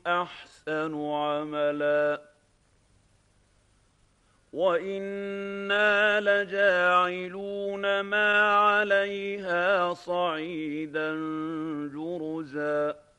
أحسن عملا وإنا لجاعلون ما عليها صعيدا جرزا